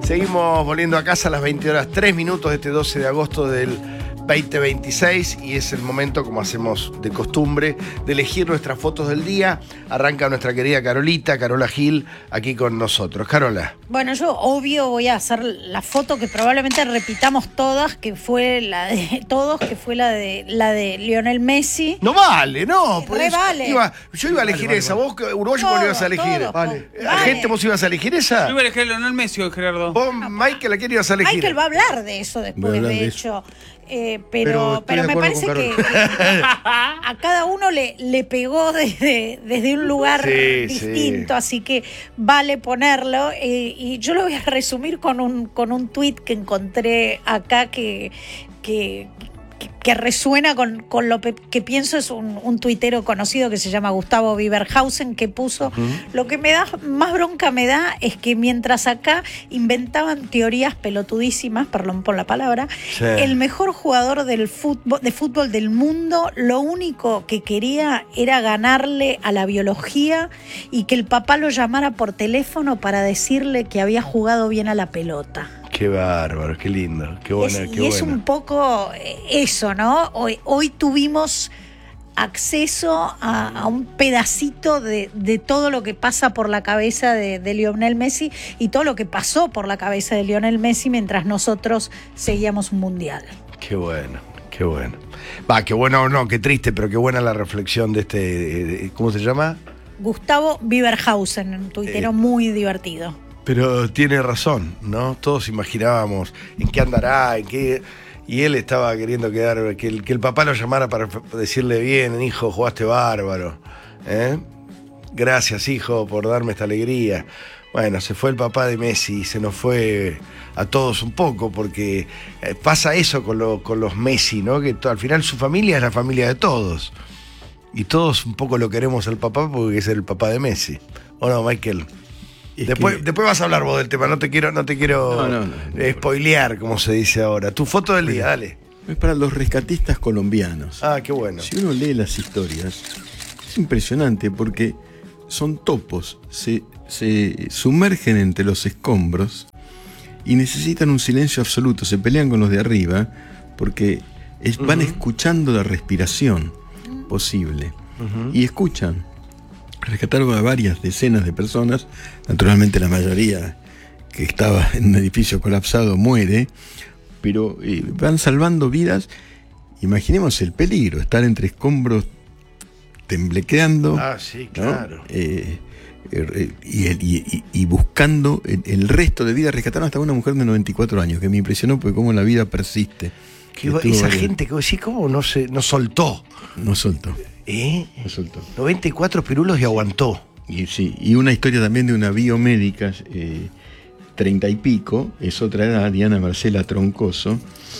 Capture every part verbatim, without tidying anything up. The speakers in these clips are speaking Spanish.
Seguimos volviendo a casa a las veinte horas tres minutos de este doce de agosto del veinte veintiséis y es el momento, como hacemos de costumbre, de elegir nuestras fotos del día. Arranca nuestra querida Carolita, Carola Gil, aquí con nosotros. Carola. Bueno, yo obvio voy a hacer la foto que probablemente repitamos todas, que fue la de todos, que fue la de la de Lionel Messi. No vale, no. Re vale. Iba, yo iba a elegir vale, esa. vale. Vos, uruguayo, ¿cuál ibas a elegir? Todo, Vale. vale. ¿Gente, vos ibas a elegir esa? Yo iba a elegir a Lionel Messi o Gerardo. Vos, Michael, ¿a quién ibas a elegir? Michael va a hablar de eso Voy a después, hablar de, de hecho. Eh, Pero pero, pero, estoy de me acuerdo parece con que, que a cada uno le, le pegó desde, desde un lugar Sí, distinto, sí. así que vale ponerlo. Eh, y yo lo voy a resumir con un, con un tuit que encontré acá que, que, que, que resuena con, con lo que pienso. Es un, un tuitero conocido que se llama Gustavo Biberhausen, que puso: uh-huh. Lo que me da más bronca me da es que mientras acá inventaban teorías pelotudísimas, perdón por la palabra, sí. El mejor jugador del fútbol, de fútbol del mundo, lo único que quería era ganarle a la biología y que el papá lo llamara por teléfono para decirle que había jugado bien a la pelota. Qué bárbaro, qué lindo, qué buena, es, qué y buena. es un poco eso, ¿no? Hoy, hoy tuvimos acceso a, a un pedacito de, de todo lo que pasa por la cabeza de, de Lionel Messi y todo lo que pasó por la cabeza de Lionel Messi mientras nosotros seguíamos un mundial. Qué bueno, qué bueno. Va, qué bueno, no, qué triste, pero qué buena la reflexión de este, de, ¿cómo se llama? Gustavo Biberhausen, un tuitero eh. muy divertido. Pero tiene razón, ¿no? Todos imaginábamos en qué andará, en qué... Y él estaba queriendo quedar, que el, que el papá lo llamara para decirle: bien, hijo, jugaste bárbaro. ¿Eh? Gracias, hijo, por darme esta alegría. Bueno, se fue el papá de Messi y se nos fue a todos un poco, porque pasa eso con, lo, con los Messi, ¿no? Que to, al final su familia es la familia de todos. Y todos un poco lo queremos al papá porque es el papá de Messi. ¿O no, Michael? Después, que... después vas a hablar vos del tema, no te quiero, no te quiero no, no, no, no, spoilear, como se dice ahora. Tu foto del día, dale. Es para los rescatistas colombianos. Ah, qué bueno. Si uno lee las historias, es impresionante porque son topos, se, se sumergen entre los escombros y necesitan un silencio absoluto, se pelean con los de arriba porque es, van uh-huh. escuchando la respiración posible uh-huh. y escuchan. Rescataron a varias decenas de personas, naturalmente la mayoría que estaba en un edificio colapsado muere, pero eh, van salvando vidas. Imaginemos el peligro, estar entre escombros temblequeando, ah, sí, claro. ¿no? eh, eh, y, y, y buscando el, el resto de vidas. Rescataron hasta una mujer de noventa y cuatro años, que me impresionó porque cómo la vida persiste. Que esa gente que vos decís, ¿cómo no, se, no soltó? No soltó. ¿Eh? No soltó. noventa y cuatro pirulos y aguantó. Y sí, y una historia también de una biomédica, eh, treinta y pico, es otra edad, Diana Marcela Troncoso,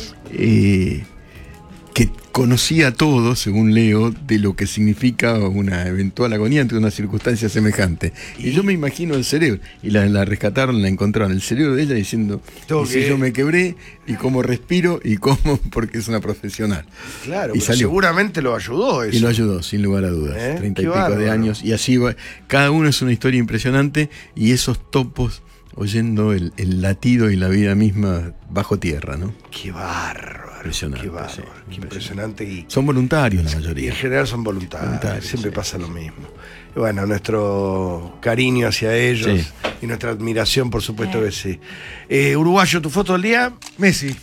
eh, que conocía todo, según leo, de lo que significa una eventual agonía ante una circunstancia semejante. Y, y yo me imagino el cerebro, y la, la rescataron, la encontraron, el cerebro de ella diciendo: y si yo me quebré, y cómo respiro, y cómo, porque es una profesional. Claro, y salió. Seguramente lo ayudó eso. Y lo ayudó, sin lugar a dudas. ¿Eh? Treinta Qué y pico bárbaro. de años, y así va. Cada uno es una historia impresionante, y esos topos oyendo el, el latido y la vida misma bajo tierra, ¿no? Qué bárbaro. Impresionante. Qué bárbaro, sí, qué impresionante. Y son voluntarios la mayoría. En general son voluntarios, voluntarios siempre sí. Pasa lo mismo. Y bueno, nuestro cariño hacia ellos sí. Y nuestra admiración, por supuesto eh. que sí. Eh, Uruguayo, ¿tu foto del día? Messi.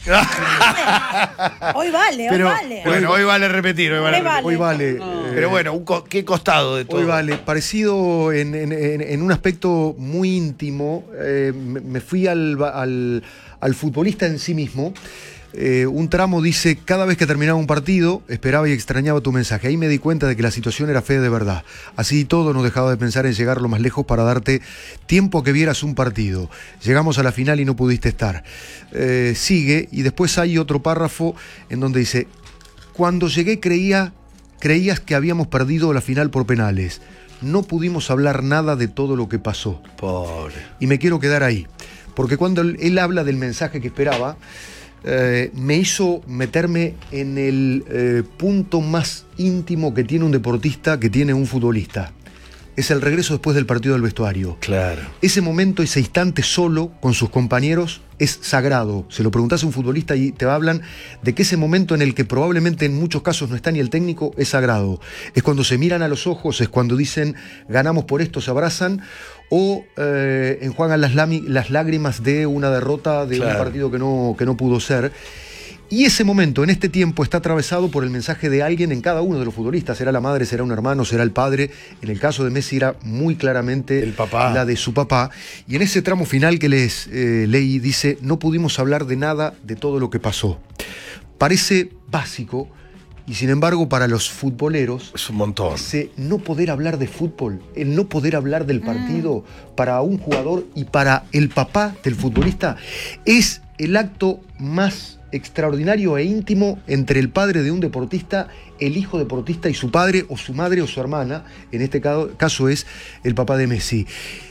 Hoy vale, pero, hoy vale. Bueno, hoy vale repetir, hoy vale. Hoy vale. Hoy vale no. eh, pero bueno, un co- ¿qué costado de todo? Hoy vale, parecido en, en, en un aspecto muy íntimo. Eh, me, me fui al, al, al futbolista en sí mismo. Eh, un tramo dice: cada vez que terminaba un partido, esperaba y extrañaba tu mensaje. Ahí me di cuenta de que la situación era fea de verdad. Así y todo, no dejaba de pensar en llegar lo más lejos para darte tiempo a que vieras un partido. Llegamos a la final y no pudiste estar. Eh, sigue, y después hay otro párrafo en donde dice: cuando llegué creía, creías que habíamos perdido la final por penales. No pudimos hablar nada de todo lo que pasó. Pobre. Y me quiero quedar ahí. Porque cuando él, él habla del mensaje que esperaba, Eh, me hizo meterme en el eh, punto más íntimo que tiene un deportista, que tiene un futbolista. es el regreso después del partido del vestuario. Claro. Ese momento, ese instante solo con sus compañeros es sagrado. Se lo preguntás a un futbolista y te hablan de que ese momento en el que probablemente en muchos casos no está ni el técnico es sagrado. Es cuando se miran a los ojos, es cuando dicen ganamos por esto, se abrazan, o eh, enjuagan las, las lágrimas de una derrota de claro. un partido que no, que no pudo ser. Y ese momento, en este tiempo, está atravesado por el mensaje de alguien en cada uno de los futbolistas. Será la madre, será un hermano, será el padre. En el caso de Messi era muy claramente el papá. La de su papá. Y en ese tramo final que les eh, leí, dice, no pudimos hablar de nada de todo lo que pasó. Parece básico, y sin embargo para los futboleros... Es un montón. Ese no poder hablar de fútbol, el no poder hablar del partido, mm. para un jugador y para el papá del futbolista, es el acto más extraordinario e íntimo entre el padre de un deportista, el hijo deportista y su padre o su madre o su hermana. En este caso es el papá de Messi,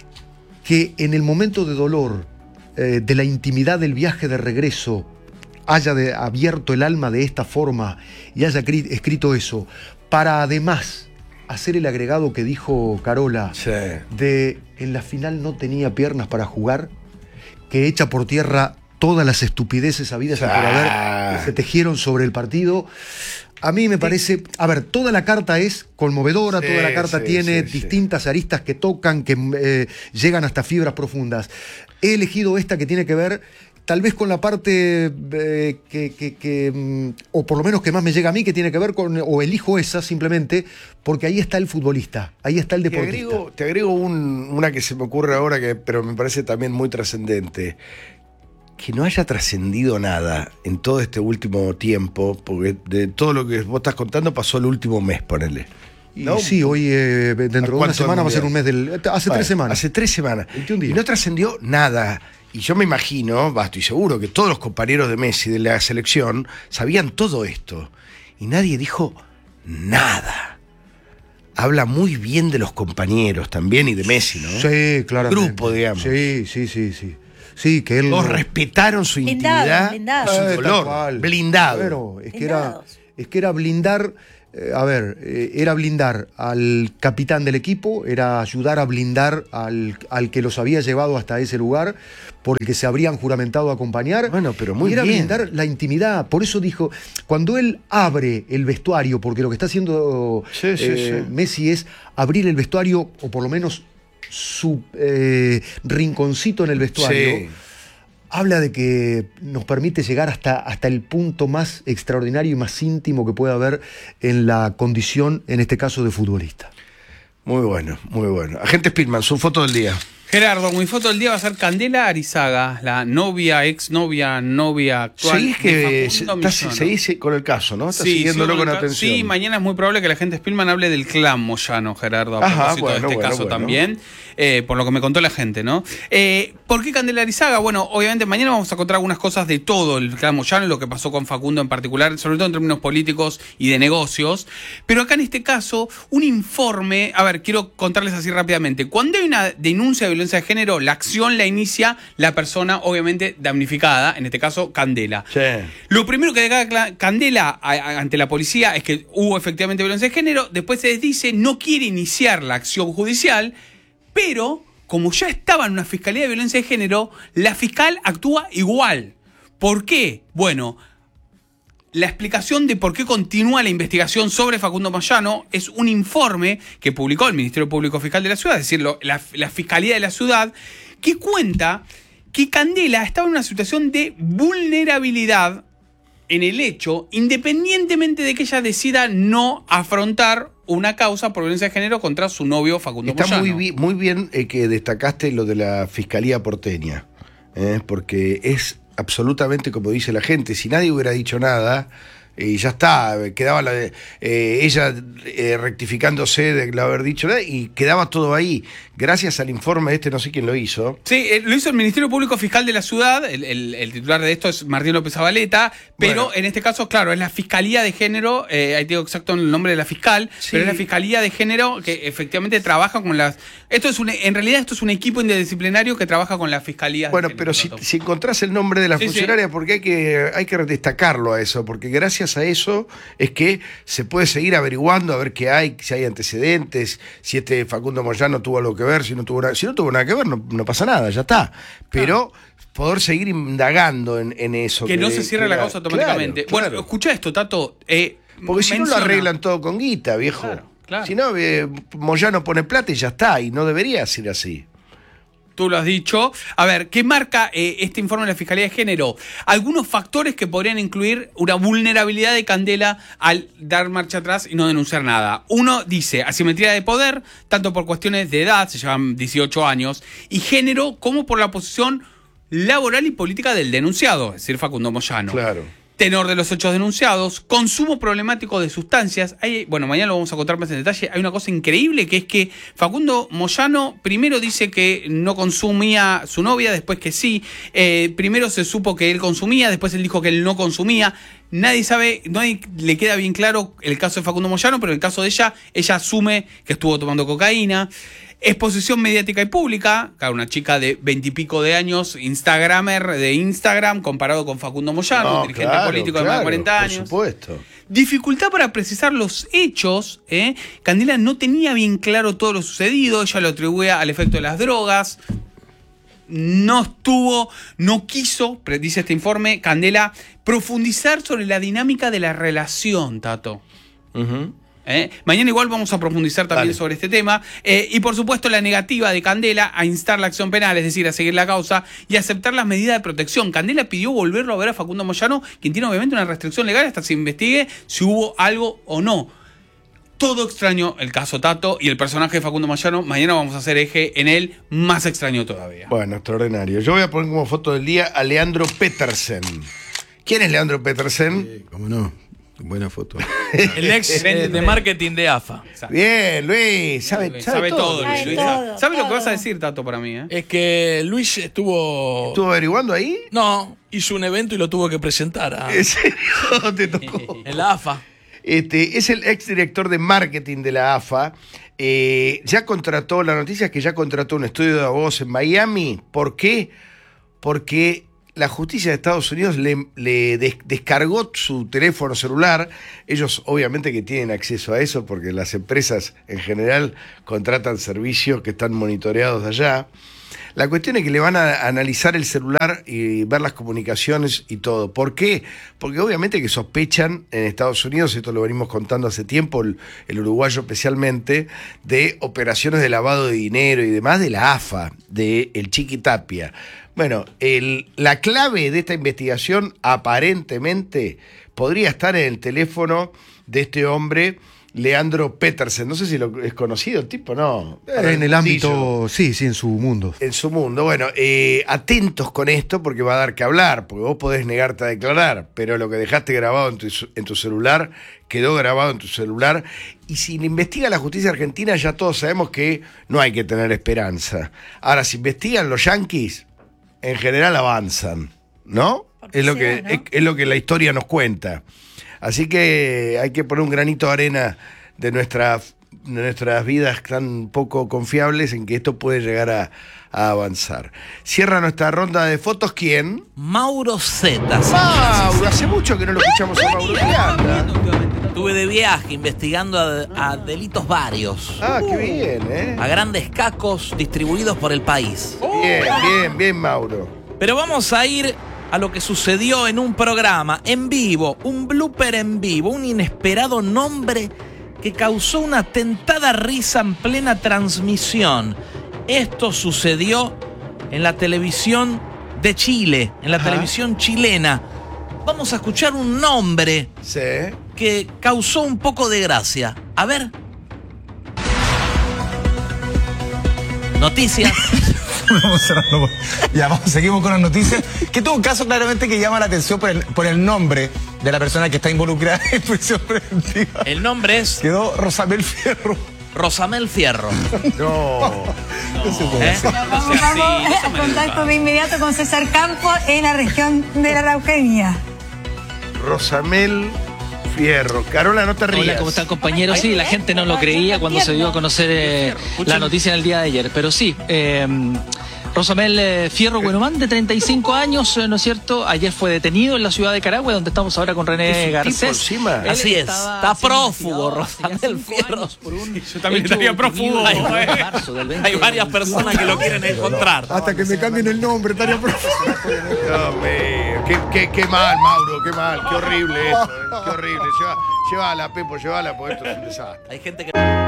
que en el momento de dolor, eh, de la intimidad del viaje de regreso, haya de, abierto el alma de esta forma y haya escrito eso, para además hacer el agregado que dijo Carola, sí. de en la final no tenía piernas para jugar, que echa por tierra todas las estupideces habidas y por haber que se tejieron sobre el partido. A mí me parece... A ver, toda la carta es conmovedora, sí, toda la carta sí, tiene sí, distintas sí. aristas que tocan, que eh, llegan hasta fibras profundas. He elegido esta que tiene que ver tal vez con la parte eh, que, que, que... o por lo menos que más me llega a mí, que tiene que ver con... o elijo esa simplemente, porque ahí está el futbolista, ahí está el deportista. Te agrego, te agrego un, una que se me ocurre ahora, que pero me parece también muy trascendente. Que no haya trascendido nada en todo este último tiempo, porque de todo lo que vos estás contando pasó el último mes, ponele. ¿No? Sí, hoy eh, dentro de una semana va a ser un mes del... Hace vale, tres semanas. Hace tres semanas. Y no trascendió nada. Y yo me imagino, bah, estoy seguro, que todos los compañeros de Messi de la selección sabían todo esto. Y nadie dijo nada. Habla muy bien de los compañeros también y de Messi, ¿no? Sí, claramente. Grupo, digamos. Sí, sí, sí, sí. Sí, que él... Todos respetaron su intimidad, blindados, su eh, dolor, blindado. Bueno, es que era, es que era blindar, eh, a ver, eh, era blindar al capitán del equipo, era ayudar a blindar al, al que los había llevado hasta ese lugar, por el que se habrían juramentado a acompañar. Bueno, pero muy y era bien. blindar la intimidad. Por eso dijo, cuando él abre el vestuario, porque lo que está haciendo sí, sí, eh, sí. Messi es abrir el vestuario, o por lo menos su eh, rinconcito en el vestuario, sí. habla de que nos permite llegar hasta, hasta el punto más extraordinario y más íntimo que pueda haber en la condición, en este caso, de futbolista. Muy bueno, muy bueno. Agente Spielman, su foto del día. Gerardo, mi foto del día va a ser Candela Arizaga, la novia, exnovia, novia actual. Seguís que estás, seguís con el caso, ¿no? Estás sí, siguiéndolo sí, con el atención. Sí, mañana es muy probable que la gente Spielman hable del clan Moyano, Gerardo, a Ajá, propósito bueno, de este bueno, caso bueno. también, eh, por lo que me contó la gente, ¿no? Eh, ¿Por qué Candela Arizaga? Bueno, obviamente mañana vamos a contar algunas cosas de todo el clan Moyano, lo que pasó con Facundo en particular, sobre todo en términos políticos y de negocios. Pero acá en este caso, un informe, a ver, quiero contarles así rápidamente. Cuando hay una denuncia de violencia de género, la acción la inicia la persona obviamente damnificada, en este caso Candela. Sí. Lo primero que declara Candela a, a, ante la policía es que hubo efectivamente violencia de género, después se dice no quiere iniciar la acción judicial, pero como ya estaba en una fiscalía de violencia de género, la fiscal actúa igual. ¿Por qué? Bueno, la explicación de por qué continúa la investigación sobre Facundo Moyano es un informe que publicó el Ministerio Público Fiscal de la Ciudad, es decir, lo, la, la Fiscalía de la Ciudad, que cuenta que Candela estaba en una situación de vulnerabilidad en el hecho, independientemente de que ella decida no afrontar una causa por violencia de género contra su novio Facundo Está Moyano. Está muy, muy bien eh, que destacaste lo de la Fiscalía porteña, eh, porque es absolutamente como dice la gente, si nadie hubiera dicho nada, y ya está, quedaba la de, eh, ella eh, rectificándose de haber dicho nada, y quedaba todo ahí. Gracias al informe este, no sé quién lo hizo. Sí, eh, lo hizo el Ministerio Público Fiscal de la Ciudad, el, el, el titular de esto es Martín López Zabaleta, pero bueno, en este caso, claro, es la Fiscalía de Género, eh, ahí digo exacto el nombre de la fiscal, sí. pero es la Fiscalía de Género que efectivamente trabaja con las... Esto es un, en realidad esto es un equipo interdisciplinario que trabaja con la Fiscalía Bueno, de pero Género. si, si encontrás el nombre de la sí, funcionaria, sí. porque hay que, hay que destacarlo a eso, porque gracias gracias a eso es que se puede seguir averiguando a ver qué hay, si hay antecedentes, si este Facundo Moyano tuvo algo que ver, si no tuvo nada, si no tuvo nada que ver, no, no pasa nada, ya está. Pero poder seguir indagando en, en eso. Que, que no se cierre la causa automáticamente. Claro, claro. Bueno, escucha esto, Tato. Eh, Porque si menciona, no lo arreglan todo con guita, viejo. Claro, claro. Si no, eh, Moyano pone plata y ya está, y no debería ser así. Tú lo has dicho. A ver, ¿qué marca eh, este informe de la Fiscalía de Género? Algunos factores que podrían incluir una vulnerabilidad de Candela al dar marcha atrás y no denunciar nada. Uno dice asimetría de poder, tanto por cuestiones de edad, se llevan dieciocho años, y género, como por la posición laboral y política del denunciado, es decir, Facundo Moyano. Claro. Tenor de los hechos denunciados, consumo problemático de sustancias. Hay, bueno, mañana lo vamos a contar más en detalle. Hay una cosa increíble que es que Facundo Moyano primero dice que no consumía su novia, después que sí. Eh, primero se supo que él consumía, después él dijo que él no consumía. Nadie sabe, no hay, le queda bien claro el caso de Facundo Moyano, pero en el caso de ella, ella asume que estuvo tomando cocaína. Exposición mediática y pública, claro, una chica de veintipico de años, instagramer de Instagram, comparado con Facundo Moyano, No, un dirigente claro, político de claro, más de cuarenta años. Por supuesto. Dificultad para precisar los hechos. ¿eh? Candela no tenía bien claro todo lo sucedido, ella lo atribuye al efecto de las drogas. No estuvo, no quiso, dice este informe, Candela, profundizar sobre la dinámica de la relación, Tato. Uh-huh. ¿Eh? Mañana igual vamos a profundizar también Dale. sobre este tema. Eh, y por supuesto la negativa de Candela a instar la acción penal, es decir, a seguir la causa y aceptar las medidas de protección. Candela pidió volverlo a ver a Facundo Moyano, quien tiene obviamente una restricción legal hasta que se investigue si hubo algo o no. Todo extraño el caso Tato, y el personaje de Facundo Moyano, mañana vamos a hacer eje en él, más extraño todavía. Bueno, extraordinario. Yo voy a poner como foto del día a Leandro Petersen. ¿Quién es Leandro Petersen? Eh, ¿Cómo no? Buena foto. El ex eh, de marketing de A F A. Exacto. Bien, Luis. Sabe, Luis, sabe, sabe todo. todo, Sabe Luis. todo, ¿Sabe lo que todo. vas a decir, Tato, para mí? ¿eh? Es que Luis estuvo... ¿Estuvo averiguando ahí? No, hizo un evento y lo tuvo que presentar a- ¿En serio? Te tocó. en la A F A. Este, es el exdirector de marketing de la A F A. Eh, ya contrató, la noticia es que ya contrató un estudio de abogados en Miami. ¿Por qué? Porque la justicia de Estados Unidos le, le des- descargó su teléfono celular. Ellos obviamente que tienen acceso a eso porque las empresas en general contratan servicios que están monitoreados allá. La cuestión es que le van a analizar el celular y ver las comunicaciones y todo. ¿Por qué? Porque obviamente que sospechan en Estados Unidos, esto lo venimos contando hace tiempo, el, el uruguayo especialmente, de operaciones de lavado de dinero y demás de la A F A, de el Chiqui Tapia. Bueno, el, la clave de esta investigación aparentemente podría estar en el teléfono de este hombre, Leandro Petersen. No sé si lo es conocido el tipo, ¿no? En el ámbito, sí, sí, en su mundo. En su mundo. Bueno, eh, atentos con esto porque va a dar que hablar, porque vos podés negarte a declarar, pero lo que dejaste grabado en tu, en tu celular quedó grabado en tu celular. Y si lo investiga la justicia argentina, ya todos sabemos que no hay que tener esperanza. Ahora, si investigan los yanquis, en general avanzan, ¿no? Porque Es lo, sí, que, ¿no? es, es lo que la historia nos cuenta. Así que hay que poner un granito de arena de, nuestra, de nuestras vidas tan poco confiables en que esto puede llegar a, a avanzar. Cierra nuestra ronda de fotos, ¿quién? Mauro Zeta. Mauro, hace mucho que no lo escuchamos a Mauro. ¿Qué anda? Estuve de viaje investigando a, a delitos varios, Ah, qué bien, ¿eh? a grandes cacos distribuidos por el país. Bien, bien, bien, Mauro. Pero vamos a ir a lo que sucedió en un programa en vivo, un blooper en vivo, un inesperado nombre que causó una tentada risa en plena transmisión. Esto sucedió en la televisión de Chile, en la Ajá. televisión chilena. Vamos a escuchar un nombre Sí. que causó un poco de gracia. A ver. Noticias. Vamos cerrando. Ya, vamos, seguimos con las noticias. Que tuvo un caso claramente que llama la atención por el, por el nombre de la persona que está involucrada en prisión preventiva. El nombre es Quedó Rosamel Fierro. Rosamel Fierro. No. ¿Eh? Vamos, vamos a contacto de inmediato con César Campos en la región de la Araucanía. Rosamel Fierro. Carola, no te rías. Hola, ¿cómo están, compañeros? Sí, la gente no lo creía cuando se dio a conocer eh, la noticia en el día de ayer. Pero sí, eh, Rosamel eh, Fierro Buenomán, de treinta y cinco años, eh, ¿no es cierto? Ayer fue detenido en la ciudad de Carahue, donde estamos ahora con René Garcés. Él Así es, estaba está siendo prófugo investigado hace ya Rosamel cinco Fierro. años por un Yo también hecho estaría prófugo. ocurrido en eh. marzo del veinte Hay varias personas que lo quieren encontrar. Hasta que me cambien el nombre, Tania Profe. Dios mío, qué, qué, qué mal, Mauro, qué mal, qué horrible eso, eh, qué horrible. Lleva, llévala, Pepo, llévala, porque esto es un desastre. Hay gente que...